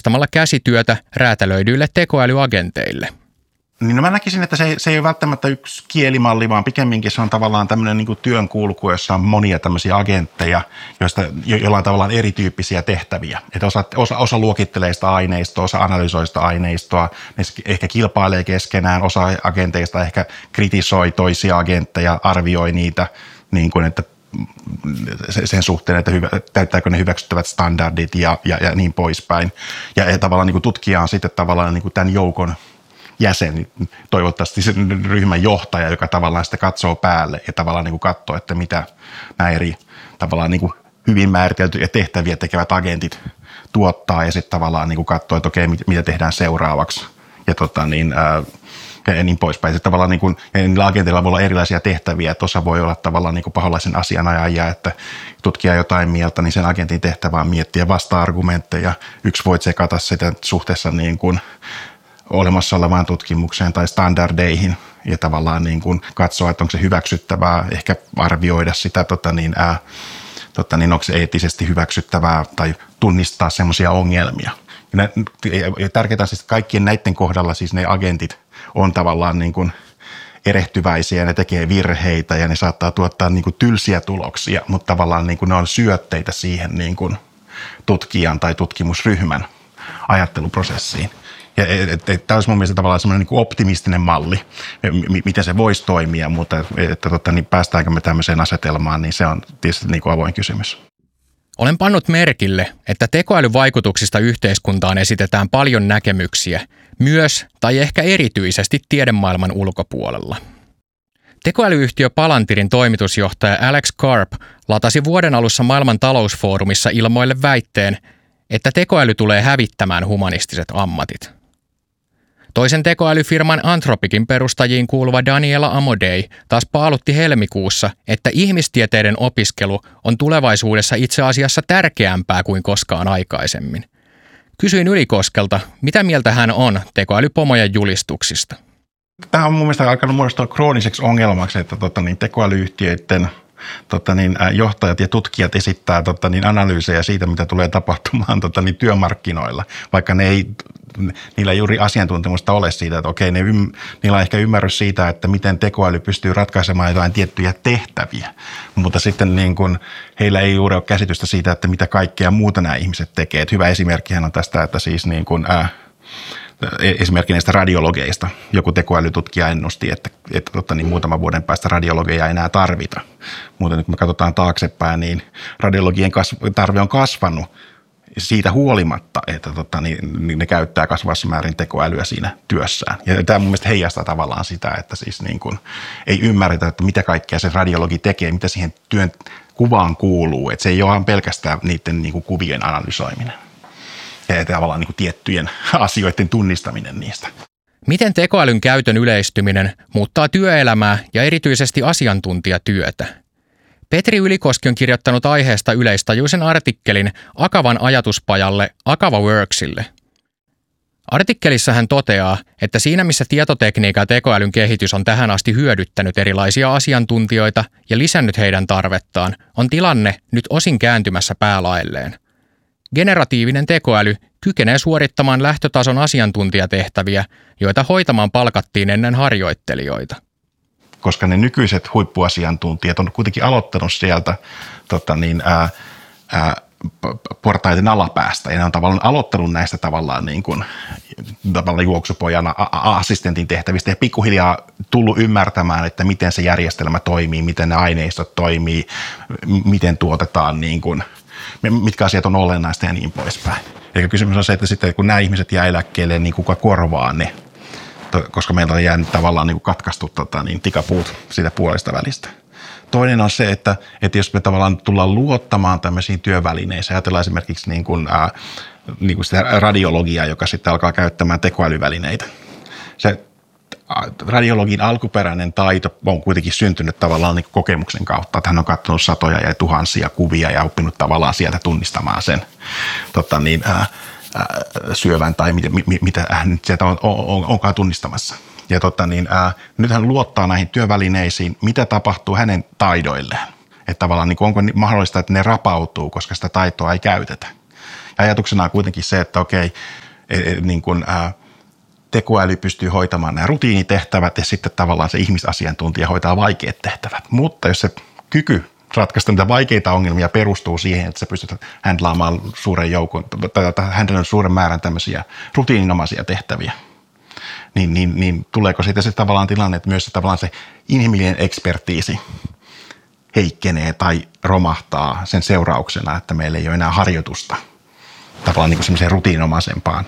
suorittamalla käsityötä räätälöidyille tekoälyagenteille. Niin no mä näkisin, että se ei ole välttämättä yksi kielimalli, vaan pikemminkin se on tavallaan tämmöinen niin kuin työnkulku, jossa on monia tämmöisiä agentteja, joilla on tavallaan erityyppisiä tehtäviä. Että osa luokittelee sitä aineistoa, osa analysoi sitä aineistoa, ne ehkä kilpailee keskenään, osa agenteista ehkä kritisoi toisia agentteja, arvioi niitä, niin kuin, että sen suhteen, että täyttääkö ne hyväksyttävät standardit ja niin poispäin. Ja tavallaan niin kuin tutkija on sitten tavallaan niin kuin tämän joukon jäsen, toivottavasti sen ryhmän johtaja, joka tavallaan sitä katsoo päälle ja tavallaan niin kuin katsoo, että mitä nämä eri tavallaan niin kuin hyvin määriteltyjä tehtäviä tekevät agentit tuottaa ja sitten tavallaan niin kuin katsoo, että okei, mitä tehdään seuraavaksi ja niin poispäin. Sitten tavallaan niin kuin, niillä agenteilla voi olla erilaisia tehtäviä, että osa voi olla tavallaan niin kuin paholaisen asianajajia, että tutkija jotain mieltä, niin sen agentin tehtävä on miettiä vasta-argumentteja. Yksi voi tsekata sitä suhteessa niin kuin olemassa olevaan tutkimukseen tai standardeihin ja tavallaan niin kuin katsoa, että onko se hyväksyttävää, ehkä arvioida sitä, onko se eettisesti hyväksyttävää tai tunnistaa semmoisia ongelmia. Ja tärkeää on siis, että kaikkien näiden kohdalla siis ne agentit on tavallaan niin kuin erehtyväisiä, ne tekee virheitä ja ne saattaa tuottaa niin kuin tylsiä tuloksia, mutta tavallaan niin kuin ne on syötteitä siihen niin kuin tutkijan tai tutkimusryhmän ajatteluprosessiin. Ja tämä olisi mun mielestä tavallaan semmoinen niin kuin optimistinen malli, miten se voisi toimia, mutta niin päästäänkö me tämmöiseen asetelmaan, niin se on tietysti niin kuin avoin kysymys. Olen pannut merkille, että tekoälyn vaikutuksista yhteiskuntaan esitetään paljon näkemyksiä, myös tai ehkä erityisesti tiedemaailman ulkopuolella. Tekoälyyhtiö Palantirin toimitusjohtaja Alex Karp latasi vuoden alussa maailman talousfoorumissa ilmoille väitteen, että tekoäly tulee hävittämään humanistiset ammatit. Toisen tekoälyfirman Anthropicin perustajiin kuuluva Daniela Amodei taas paalutti helmikuussa, että ihmistieteiden opiskelu on tulevaisuudessa itse asiassa tärkeämpää kuin koskaan aikaisemmin. Kysyin Ylikoskelta, mitä mieltä hän on tekoälypomojen julistuksista. Tämä on mun mielestä alkanut muodostua krooniseksi ongelmaksi, että tekoälyyhtiöiden johtajat ja tutkijat esittää analyysejä siitä, mitä tulee tapahtumaan työmarkkinoilla, vaikka niillä ei juuri asiantuntemusta ole siitä, että okei, niillä on ehkä ymmärrys siitä, että miten tekoäly pystyy ratkaisemaan jotain tiettyjä tehtäviä, mutta sitten niin kuin heillä ei juuri ole käsitystä siitä, että mitä kaikkea muuta nämä ihmiset tekee. Että hyvä esimerkkihän on tästä, että siis niin kuin, esimerkiksi näistä radiologeista. Joku tekoälytutkija ennusti, että muutaman vuoden päästä radiologeja ei enää tarvita. Muuten nyt kun me katsotaan taaksepäin, niin radiologien tarve on kasvanut siitä huolimatta, että ne käyttää kasvavassa määrin tekoälyä siinä työssään. Ja tämä mun mielestä heijastaa tavallaan sitä, että siis niin kuin ei ymmärretä, että mitä kaikkea se radiologi tekee, mitä siihen työn kuvaan kuuluu. Että se ei ole pelkästään niiden niin kuin kuvien analysoiminen. Ja tavallaan niin kuin tiettyjen asioiden tunnistaminen niistä. Miten tekoälyn käytön yleistyminen muuttaa työelämää ja erityisesti asiantuntijatyötä? Petri Ylikoski on kirjoittanut aiheesta yleistajuisen artikkelin Akavan ajatuspajalle Akava Worksille. Artikkelissa hän toteaa, että siinä missä tietotekniikan ja tekoälyn kehitys on tähän asti hyödyttänyt erilaisia asiantuntijoita ja lisännyt heidän tarvettaan, on tilanne nyt osin kääntymässä päälaelleen. Generatiivinen tekoäly kykenee suorittamaan lähtötason asiantuntijatehtäviä, joita hoitamaan palkattiin ennen harjoittelijoita. Koska ne nykyiset huippuasiantuntijat on kuitenkin aloittanut sieltä portaiden alapäästä. Ja ne on tavallaan aloittanut näistä tavallaan juoksupojan assistentin tehtävistä ja pikkuhiljaa tullut ymmärtämään, että miten se järjestelmä toimii, miten ne aineistot toimii, miten tuotetaan mitkä asiat on olennaista ja niin poispäin. Eli kysymys on se, että sitten kun nämä ihmiset jää eläkkeelle, niin kuka korvaa ne, koska meillä on jäänyt tavallaan katkaistu tikapuut siitä puolesta välistä. Toinen on se, että jos me tavallaan tullaan luottamaan tämmöisiin työvälineisiin, ajatellaan esimerkiksi sitä radiologiaa, joka sitten alkaa käyttämään tekoälyvälineitä. Se radiologin alkuperäinen taito on kuitenkin syntynyt tavallaan kokemuksen kautta, että hän on katsonut satoja ja tuhansia kuvia ja oppinut tavallaan sieltä tunnistamaan sen syövän tai mitä hän nyt sieltä onkaan tunnistamassa. Ja nyt hän luottaa näihin työvälineisiin, mitä tapahtuu hänen taidoilleen. Että tavallaan onko mahdollista, että ne rapautuu, koska sitä taitoa ei käytetä. Ja ajatuksena on kuitenkin se, että okei, niin kuin, tekoäly pystyy hoitamaan nämä rutiinitehtävät ja sitten tavallaan se ihmisasiantuntija hoitaa vaikeat tehtävät. Mutta jos se kyky ratkaista niitä vaikeita ongelmia perustuu siihen, että sä pystyt handlaamaan suuren määrän tämmöisiä rutiininomaisia tehtäviä, niin tuleeko siitä se tavallaan tilanne, että myös se, tavallaan se inhimillinen ekspertiisi heikkenee tai romahtaa sen seurauksena, että meillä ei ole enää harjoitusta tavallaan niin kuin semmoiseen rutiininomaisempaan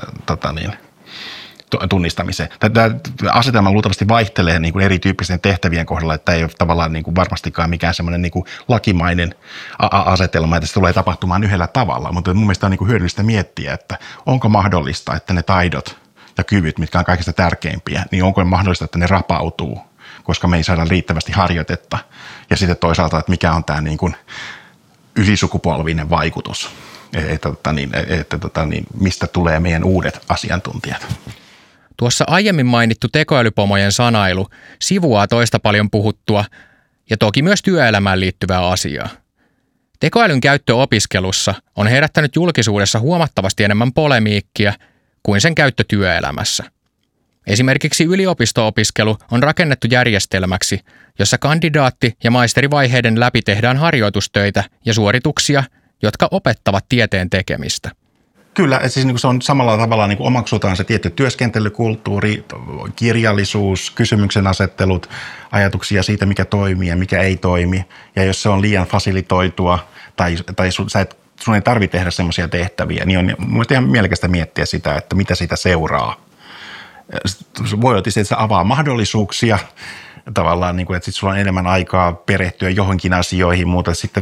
tunnistamiseen. Tämä asetelma luultavasti vaihtelee niin kuin erityyppisten tehtävien kohdalla, että ei ole tavallaan niin kuin varmastikaan mikään semmoinen niin kuin lakimainen asetelma, että se tulee tapahtumaan yhdellä tavalla, mutta mun mielestä on niin kuin hyödyllistä miettiä, että onko mahdollista, että ne taidot ja kyvyt, mitkä on kaikista tärkeimpiä, niin onko mahdollista, että ne rapautuu, koska me ei saada riittävästi harjoitetta. Ja sitten toisaalta, että mikä on tämä niin kuin ylisukupolvinen vaikutus, että mistä tulee meidän uudet asiantuntijat. Tuossa aiemmin mainittu tekoälypomojen sanailu sivuaa toista paljon puhuttua ja toki myös työelämään liittyvää asiaa. Tekoälyn käyttö opiskelussa on herättänyt julkisuudessa huomattavasti enemmän polemiikkia kuin sen käyttö työelämässä. Esimerkiksi yliopisto-opiskelu on rakennettu järjestelmäksi, jossa kandidaatti- ja maisterivaiheiden läpi tehdään harjoitustöitä ja suorituksia, jotka opettavat tieteen tekemistä. Kyllä, siis niin kuin se on samalla tavalla niin kuin omaksutaan se tietty työskentelykulttuuri, kirjallisuus, kysymyksen asettelut, ajatuksia siitä, mikä toimii ja mikä ei toimi. Ja jos se on liian fasilitoitua tai sun ei tarvitse tehdä semmoisia tehtäviä, niin on mielestäni ihan mielekästä miettiä sitä, että mitä siitä seuraa. Voi olla tietysti, että se avaa mahdollisuuksia tavallaan, niin kuin, että sitten sulla on enemmän aikaa perehtyä johonkin asioihin, mutta sitten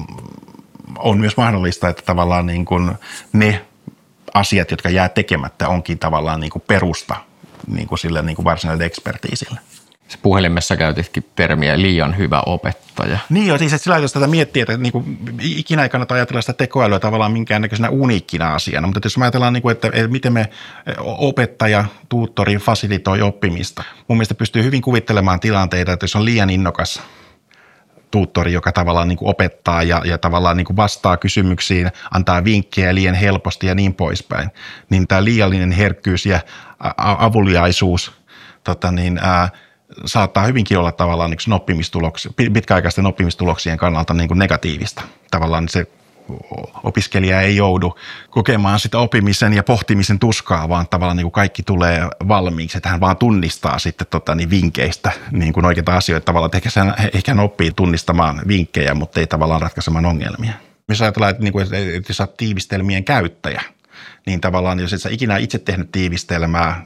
on myös mahdollista, että tavallaan niin kuin ne asiat, jotka jää tekemättä, onkin tavallaan niin kuin perusta niin kuin sille niin kuin varsinaiselle ekspertiisille. Puhelimessa käytitkin termiä liian hyvä opettaja. Niin jo, siis että sillä jos tätä miettii, että niin kuin, ikinä ei kannata ajatella sitä tekoälyä tavallaan minkäännäköisenä uniikkina asiana, mutta jos me ajatellaan, niin kuin, että miten me opettaja, tuuttori fasilitoi oppimista. Mun mielestä pystyy hyvin kuvittelemaan tilanteita, että jos on liian innokas tuuttori, joka tavallaan niin kuin opettaa ja tavallaan niin kuin vastaa kysymyksiin, antaa vinkkejä liian helposti ja niin poispäin, niin tämä liiallinen herkkyys ja avuliaisuus saattaa hyvinkin olla tavallaan niin pitkäaikaisten oppimistuloksien kannalta niin kuin negatiivista. Tavallaan se opiskelija ei joudu kokemaan sitä oppimisen ja pohtimisen tuskaa, vaan tavallaan niin kuin kaikki tulee valmiiksi, että hän vaan tunnistaa sitten vinkkeistä niin kuin oikeita asioita. Tavallaan, että ehkä hän oppii tunnistamaan vinkkejä, mutta ei tavallaan ratkaisemaan ongelmia. Jos ajatellaan, että sä oot tiivistelmien käyttäjä, niin tavallaan jos et sä ikinä itse tehnyt tiivistelmää,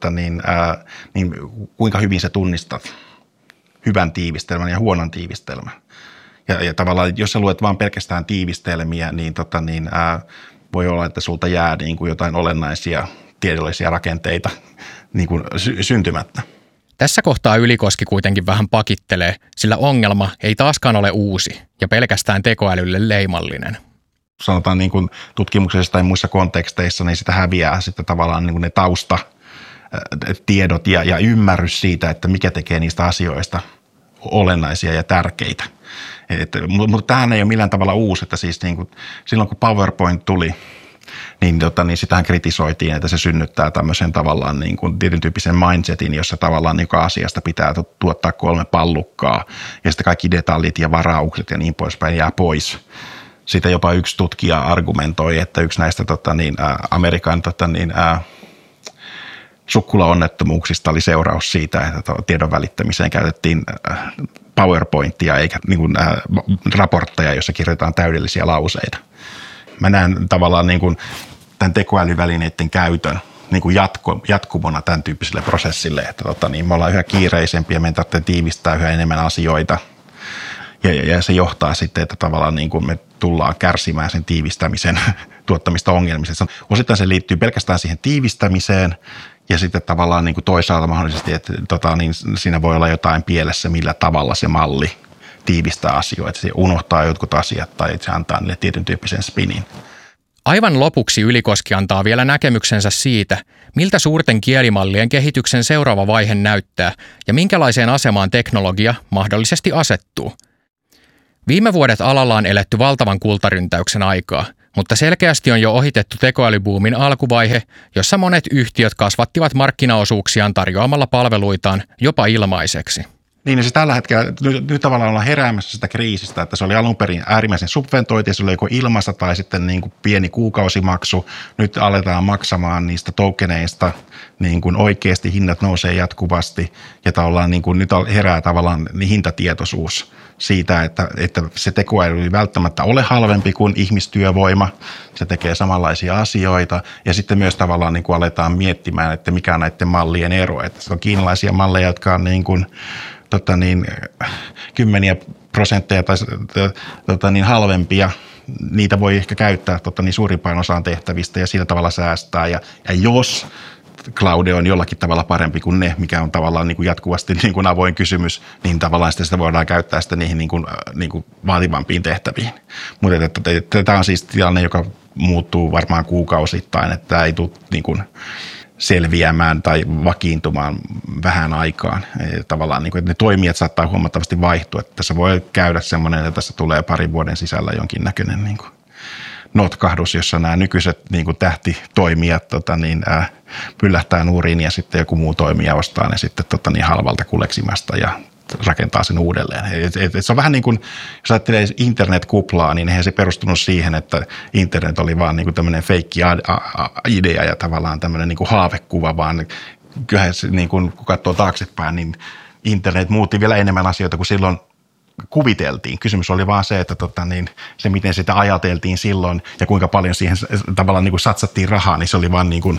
niin kuinka hyvin sä tunnistat hyvän tiivistelmän ja huonon tiivistelmän. Ja tavallaan, jos sä luet vaan pelkästään tiivistelmiä, niin, voi olla, että sulta jää niin kuin jotain olennaisia tiedollisia rakenteita niin kuin syntymättä. Tässä kohtaa Ylikoski kuitenkin vähän pakittelee, sillä ongelma ei taaskaan ole uusi ja pelkästään tekoälylle leimallinen. Sanotaan niin kuin tutkimuksessa tai muissa konteksteissa, niin sitä häviää sitten tavallaan niin kuin ne taustatiedot ja ymmärrys siitä, että mikä tekee niistä asioista olennaisia ja tärkeitä. Mutta tämähän ei ole millään tavalla uusi, että siis niin kuin, silloin kun PowerPoint tuli, niin sitähän kritisoitiin, että se synnyttää tämmöisen tavallaan niin kuin tietyn tyyppisen mindsetin, jossa tavallaan joka asiasta pitää tuottaa 3 pallukkaa ja sitten kaikki detaljit ja varaukset ja niin poispäin jää pois. Siitä jopa yksi tutkija argumentoi, että yksi näistä Amerikan sukkulaonnettomuuksista oli seuraus siitä, että tiedon välittämiseen käytettiin PowerPointia eikä niin kuin, raportteja, joissa kirjoitetaan täydellisiä lauseita. Mä näen tavallaan niin kuin tämän tekoälyvälineiden käytön niin kuin jatkumona tämän tyyppiselle prosessille, että me ollaan yhä kiireisempiä, meidän tarvitsee tiivistää yhä enemmän asioita ja se johtaa sitten, että tavallaan niin kuin me tullaan kärsimään sen tiivistämisen tuottamista ongelmista. Osittain se liittyy pelkästään siihen tiivistämiseen ja sitten tavallaan niin kuin toisaalta mahdollisesti, että niin siinä voi olla jotain pielessä, millä tavalla se malli tiivistää asioita, että se unohtaa jotkut asiat tai se antaa niille tietyn tyyppisen spinin. Aivan lopuksi Ylikoski antaa vielä näkemyksensä siitä, miltä suurten kielimallien kehityksen seuraava vaihe näyttää ja minkälaiseen asemaan teknologia mahdollisesti asettuu. Viime vuodet alalla on eletty valtavan kultaryntäyksen aikaa, Mutta selkeästi on jo ohitettu tekoälybuumin alkuvaihe, jossa monet yhtiöt kasvattivat markkinaosuuksiaan tarjoamalla palveluitaan jopa ilmaiseksi. Niin, siis tällä hetkellä nyt tavallaan ollaan heräämässä sitä kriisistä, että se oli alun perin äärimmäisen subventoitu, se oli joko ilmaista tai sitten niin kuin pieni kuukausimaksu. Nyt aletaan maksamaan niistä tokeneista, niin kuin oikeasti hinnat nousee jatkuvasti ja tavallaan niin kuin nyt herää tavallaan hintatietoisuus siitä, että se tekoäly ei välttämättä ole halvempi kuin ihmistyövoima. Se tekee samanlaisia asioita ja sitten myös tavallaan niin kuin aletaan miettimään, että mikä on näiden mallien ero. Että se on kiinalaisia malleja, jotka on niin kuin kymmeniä prosentteja tai halvempia. Niitä voi ehkä käyttää suurimpaan osaan tehtävistä ja sillä tavalla säästää. Ja jos Claude on jollakin tavalla parempi kuin ne, mikä on tavallaan niin kuin jatkuvasti niin kuin avoin kysymys, niin tavallaan sitä voidaan käyttää sitten niihin niin kuin vaativampiin tehtäviin. Mutta tämä on siis tilanne, joka muuttuu varmaan kuukausittain, että tämä ei tule niin kuin selviämään tai vakiintumaan vähän aikaan. Tavallaan niin kuin, että ne toimijat saattaa huomattavasti vaihtua. Että tässä voi käydä semmoinen, että tässä tulee parin vuoden sisällä jonkinnäköinen niin kuin notkahdus, jossa nämä nykyiset niin kuin tähtitoimijat pyllähtää nuuriin ja sitten joku muu toimija ostaa ne sitten halvalta kuleksimasta ja rakentaa sen uudelleen. Se on vähän niin kuin, jos ajattelee internet-kuplaa, niin eihän se perustunut siihen, että internet oli vaan niin kuin tämmöinen feikki idea ja tavallaan tämmöinen niin kuin haavekuva, vaan kyllähän se, niin kuin, kun katsoo taaksepäin, niin internet muutti vielä enemmän asioita kuin silloin kuviteltiin. Kysymys oli vaan se, että se miten sitä ajateltiin silloin ja kuinka paljon siihen tavallaan niin kuin satsattiin rahaa, niin se oli vaan niin kuin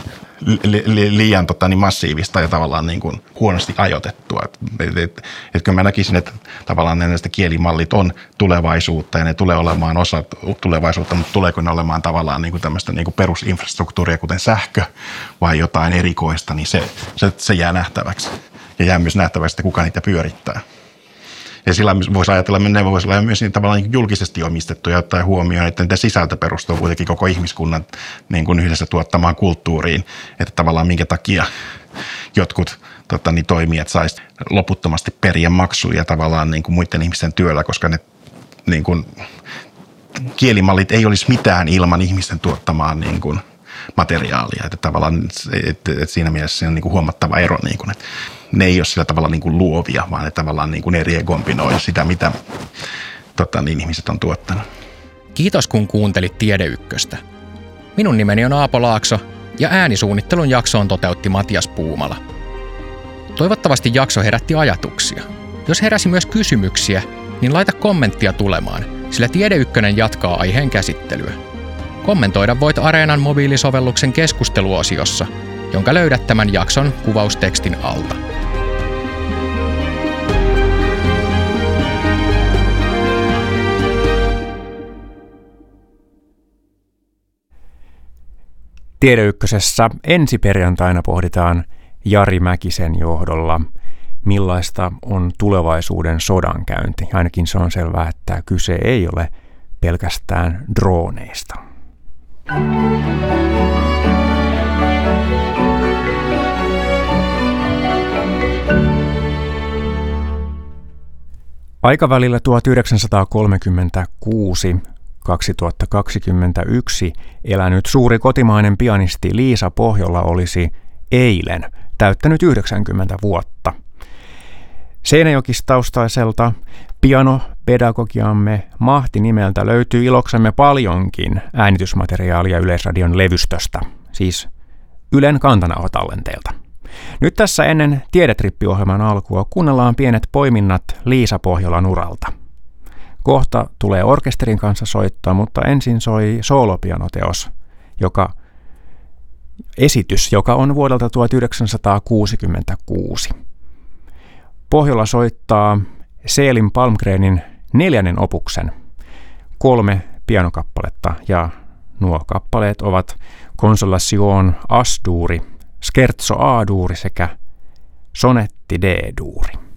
liian massiivista ja tavallaan niin kuin huonosti ajoitettua. Kyllä mä näkisin, että tavallaan näistä kielimallit on tulevaisuutta ja ne tulee olemaan osa tulevaisuutta, mutta tuleeko ne olemaan tavallaan niin kuin tämmöistä niin kuin perusinfrastruktuuria, kuten sähkö vai jotain erikoista, niin se jää nähtäväksi. Ja jää myös nähtäväksi, että kuka niitä pyörittää. Ja sillä voisi ajatella, että ne voisi olla myös niin tavallaan julkisesti omistettuja ottaa huomioon, että niiden sisältö perustuu kuitenkin koko ihmiskunnan niin kuin yhdessä tuottamaan kulttuuriin. Että tavallaan minkä takia jotkut toimijat saisi loputtomasti periä maksuja tavallaan niin kuin muiden ihmisten työllä, koska ne niin kuin, kielimallit ei olisi mitään ilman ihmisten tuottamaan niin kuin materiaalia. Että tavallaan että siinä mielessä se on niin kuin huomattava ero. Niin kuin, että ne ei ole sillä tavalla niin kuin luovia, vaan ne tavallaan niin kuin ne rekombinoi sitä, mitä ihmiset on tuottanut. Kiitos kun kuuntelit Tiede Ykköstä. Minun nimeni on Aapo Laakso ja äänisuunnittelun jaksoon toteutti Matias Puumala. Toivottavasti jakso herätti ajatuksia. Jos heräsi myös kysymyksiä, niin laita kommenttia tulemaan, sillä Tiede Ykkönen jatkaa aiheen käsittelyä. Kommentoida voit Areenan mobiilisovelluksen keskusteluosiossa, jonka löydät tämän jakson kuvaustekstin alta. Tiede Ykkösessä ensi perjantaina pohditaan Jari Mäkisen johdolla, millaista on tulevaisuuden sodankäynti. Ainakin se on selvää, että kyse ei ole pelkästään drooneista. Aikavälillä 1936–2021 elänyt suuri kotimainen pianisti Liisa Pohjola olisi eilen täyttänyt 90 vuotta. Seinäjokistaustaiselta pianopedagogiamme Mahti nimeltä löytyy iloksemme paljonkin äänitysmateriaalia Yleisradion levystöstä, siis Ylen kantanauhatallenteelta. Nyt tässä ennen Tiedetrippi-ohjelman alkua kuunnellaan pienet poiminnat Liisa Pohjolan uralta. Kohta tulee orkesterin kanssa soittaa, mutta ensin soi soolopianoteos, joka on vuodelta 1966. Pohjola soittaa Selim Palmgrenin 4. opuksen 3 pianokappaletta ja nuo kappaleet ovat Consolation As-duuri, Scherzo A-duuri sekä Sonetti D-duuri.